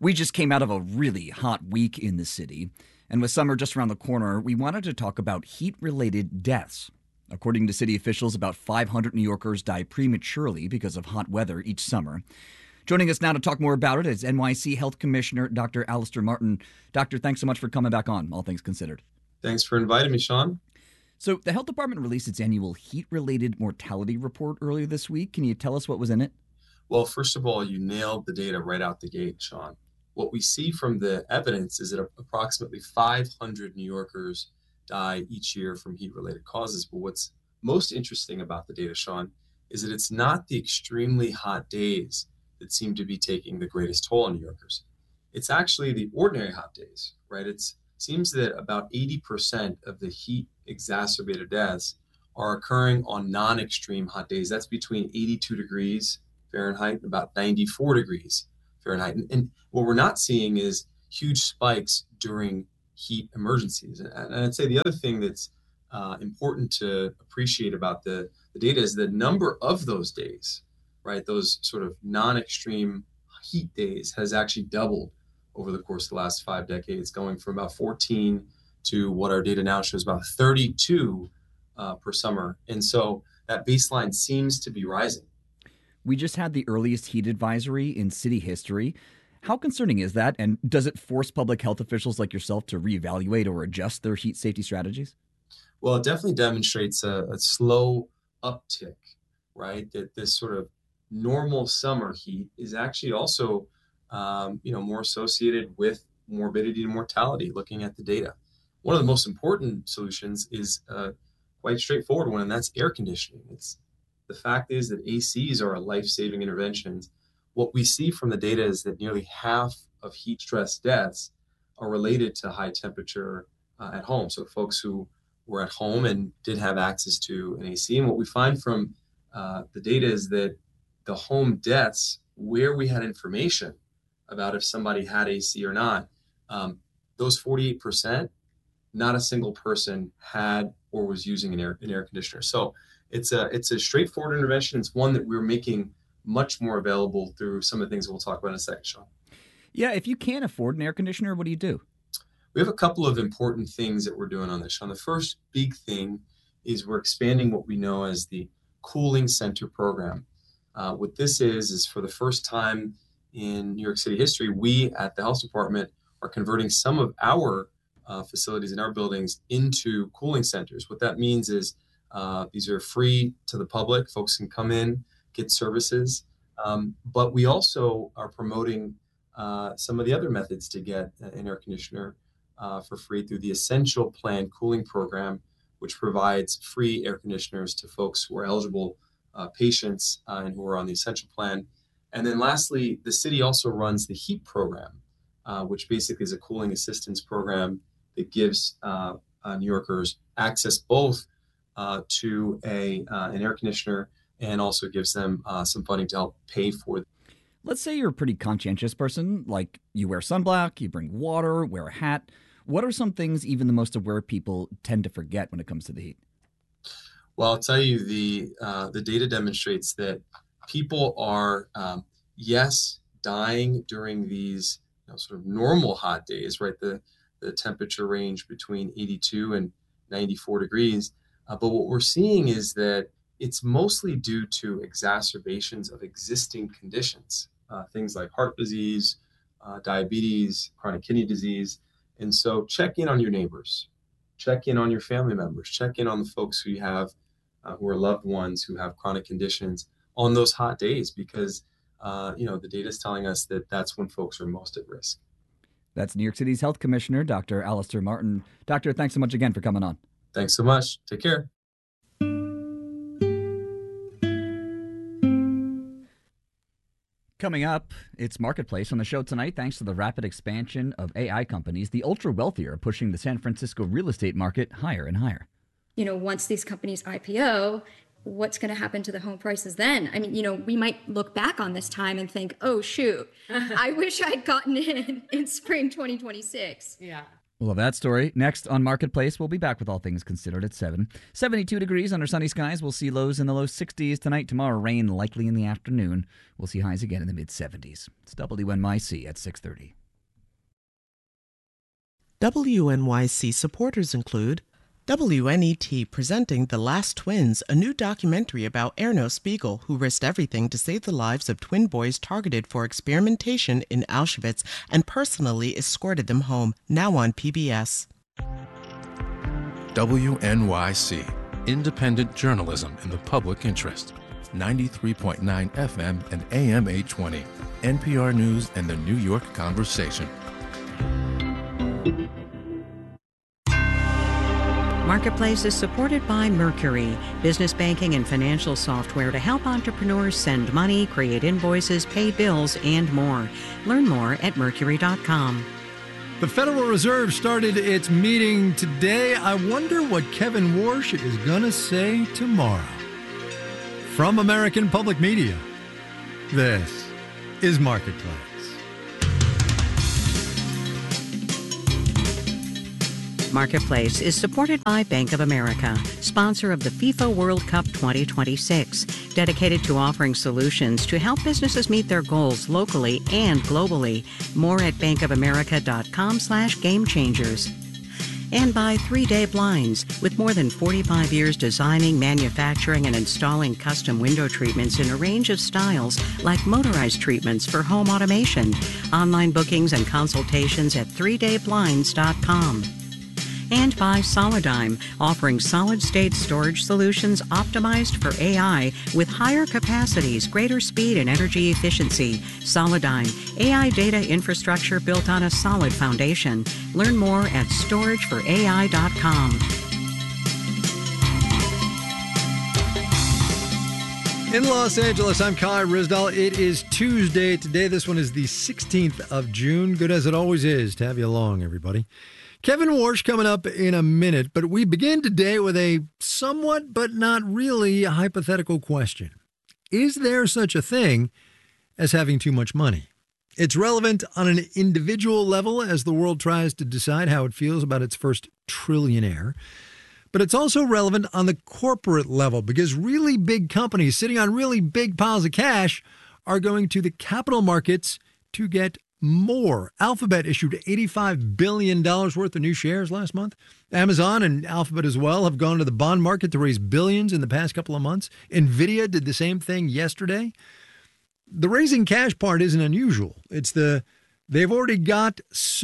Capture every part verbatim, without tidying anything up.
We just came out of a really hot week in the city, and with summer just around the corner, we wanted to talk about heat-related deaths. According to city officials, about five hundred New Yorkers die prematurely because of hot weather each summer. Joining us now to talk more about it is N Y C Health Commissioner Doctor Alistair Martin. Doctor, thanks so much for coming back on, all things considered. Thanks for inviting me, Sean. So the health department released its annual heat-related mortality report earlier this week. Can you tell us what was in it? Well, first of all, you nailed the data right out the gate, Sean. What we see from the evidence is that approximately five hundred New Yorkers die each year from heat-related causes. But what's most interesting about the data, Sean, is that it's not the extremely hot days that seem to be taking the greatest toll on New Yorkers. It's actually the ordinary hot days, right? It seems that about eighty percent of the heat-exacerbated deaths are occurring on non-extreme hot days. That's between eighty-two degrees Fahrenheit and about ninety-four degrees Fahrenheit. And, and what we're not seeing is huge spikes during heat emergencies. And, and I'd say the other thing that's uh, important to appreciate about the, the data is the number of those days, right? Those sort of non-extreme heat days has actually doubled over the course of the last five decades, going from about fourteen to what our data now shows about thirty-two uh, per summer. And so that baseline seems to be rising. We just had the earliest heat advisory in city history. How concerning is that? And does it force public health officials like yourself to reevaluate or adjust their heat safety strategies? Well, it definitely demonstrates a, a slow uptick, right? That this sort of normal summer heat is actually also, um, you know, more associated with morbidity and mortality, looking at the data. One of the most important solutions is uh, quite straightforward one, and that's air conditioning. It's The fact is that A Cs are a life-saving interventions. What we see from the data is that nearly half of heat stress deaths are related to high temperature uh, at home. So folks who were at home and did have access to an A C. And what we find from uh, the data is that the home deaths, where we had information about if somebody had A C or not, um, those forty-eight percent, not a single person had or was using an air, an air conditioner. So It's a it's a straightforward intervention. It's one that we're making much more available through some of the things we'll talk about in a second, Sean. Yeah, if you can't afford an air conditioner, what do you do? We have a couple of important things that we're doing on this, Sean. The first big thing is we're expanding what we know as the Cooling Center program. Uh, what this is, is for the first time in New York City history, we at the health department are converting some of our uh, facilities in our buildings into cooling centers. What that means is Uh, these are free to the public. Folks can come in, get services. Um, but we also are promoting uh, some of the other methods to get an air conditioner uh, for free through the Essential Plan Cooling Program, which provides free air conditioners to folks who are eligible uh, patients uh, and who are on the Essential Plan. And then lastly, the city also runs the HEAT program, uh, which basically is a cooling assistance program that gives uh, uh, New Yorkers access both Uh, to a uh, an air conditioner and also gives them uh, some funding to help pay for it. Let's say you're a pretty conscientious person, like you wear sunblock, you bring water, wear a hat. What are some things even the most aware people tend to forget when it comes to the heat? Well, I'll tell you, the uh, the data demonstrates that people are, um, yes, dying during these you know, sort of normal hot days, right? The, the temperature range between eighty-two and ninety-four degrees. Uh, but what we're seeing is that it's mostly due to exacerbations of existing conditions, uh, things like heart disease, uh, diabetes, chronic kidney disease. And so check in on your neighbors, check in on your family members, check in on the folks who you have, uh, who are loved ones who have chronic conditions on those hot days, because, uh, you know, the data is telling us that that's when folks are most at risk. That's New York City's Health Commissioner, Doctor Alistair Martin. Doctor, thanks so much again for coming on. Thanks so much. Take care. Coming up, it's Marketplace on the show tonight. Thanks to the rapid expansion of A I companies, the ultra wealthy are pushing the San Francisco real estate market higher and higher. You know, once these companies I P O, what's going to happen to the home prices then? I mean, you know, we might look back on this time and think, oh, shoot, I wish I'd gotten in in spring twenty twenty-six. Yeah. We'll have that story. Next on Marketplace, we'll be back with All Things Considered at seven. seventy-two degrees under sunny skies. We'll see lows in the low sixties tonight. Tomorrow, rain likely in the afternoon. We'll see highs again in the mid-seventies. It's W N Y C at six thirty. W N Y C supporters include W N E T presenting The Last Twins, a new documentary about Erno Spiegel, who risked everything to save the lives of twin boys targeted for experimentation in Auschwitz and personally escorted them home, now on P B S. W N Y C, independent journalism in the public interest. ninety-three point nine F M and A M eight twenty. N P R News and the New York Conversation. Marketplace is supported by Mercury, business banking and financial software to help entrepreneurs send money, create invoices, pay bills, and more. Learn more at mercury dot com. The Federal Reserve started its meeting today. I wonder what Kevin Warsh is going to say tomorrow. From American Public Media, this is Marketplace. Marketplace is supported by Bank of America, sponsor of the FIFA World Cup twenty twenty-six, dedicated to offering solutions to help businesses meet their goals locally and globally. More at bankofamerica.com slash game changers. And by three day Blinds, with more than forty-five years designing, manufacturing, and installing custom window treatments in a range of styles, like motorized treatments for home automation. Online bookings and consultations at three day blinds dot com. And by Solidigm, offering solid-state storage solutions optimized for A I with higher capacities, greater speed, and energy efficiency. Solidigm, A I data infrastructure built on a solid foundation. Learn more at storage for A I dot com. In Los Angeles, I'm Kai Ryssdal. It is Tuesday today. This one is the sixteenth of June. Good as it always is to have you along, everybody. Kevin Warsh coming up in a minute, but we begin today with a somewhat but not really hypothetical question. Is there such a thing as having too much money? It's relevant on an individual level as the world tries to decide how it feels about its first trillionaire. But it's also relevant on the corporate level because really big companies sitting on really big piles of cash are going to the capital markets to get more. Alphabet issued eighty-five billion dollars worth of new shares last month. Amazon and Alphabet as well have gone to the bond market to raise billions in the past couple of months. NVIDIA did the same thing yesterday. The raising cash part isn't unusual. It's the they've already got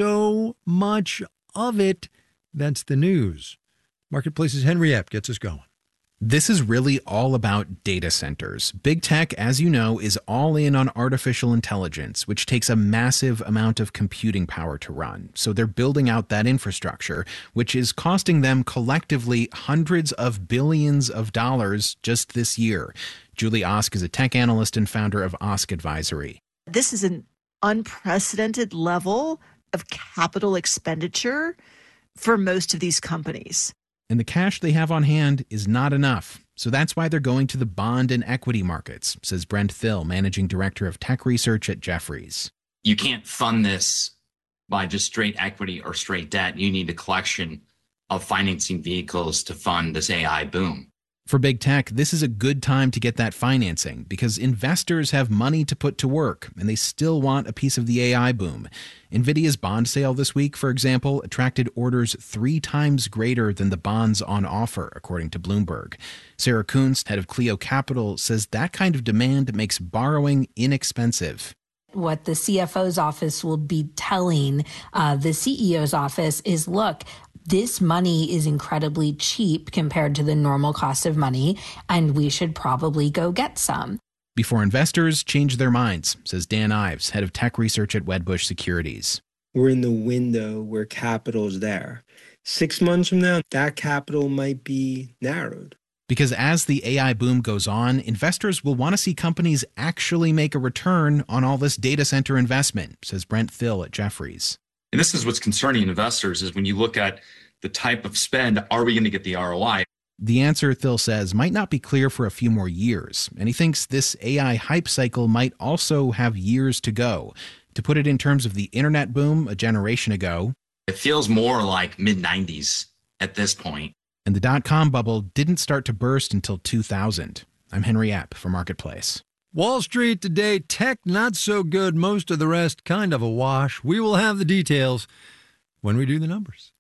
so much of it. That's the news. Marketplace's Henry Epp gets us going. This is really all about data centers. Big tech, as you know, is all in on artificial intelligence, which takes a massive amount of computing power to run. So they're building out that infrastructure, which is costing them collectively hundreds of billions of dollars just this year. Julie Osk is a tech analyst and founder of Osk Advisory. This is an unprecedented level of capital expenditure for most of these companies. And the cash they have on hand is not enough. So that's why they're going to the bond and equity markets, says Brent Thill, managing director of tech research at Jefferies. You can't fund this by just straight equity or straight debt. You need a collection of financing vehicles to fund this A I boom. For big tech, this is a good time to get that financing because investors have money to put to work and they still want a piece of the A I boom. NVIDIA's bond sale this week, for example, attracted orders three times greater than the bonds on offer, according to Bloomberg. Sarah Kunst, head of Clio Capital, says that kind of demand makes borrowing inexpensive. What the C F O's office will be telling uh, the C E O's office is, look, this money is incredibly cheap compared to the normal cost of money, and we should probably go get some. Before investors change their minds, says Dan Ives, head of tech research at Wedbush Securities. We're in the window where capital is there. Six months from now, that capital might be narrowed. Because as the A I boom goes on, investors will want to see companies actually make a return on all this data center investment, says Brent Thill at Jefferies. And this is what's concerning investors is when you look at the type of spend, are we going to get the R O I? The answer, Thill says, might not be clear for a few more years. And he thinks this A I hype cycle might also have years to go. To put it in terms of the internet boom a generation ago, It feels more like mid nineties at this point. And the dot-com bubble didn't start to burst until two thousand. I'm Henry Epp for Marketplace. Wall Street today, tech not so good, most of the rest kind of a wash. We will have the details when we do the numbers.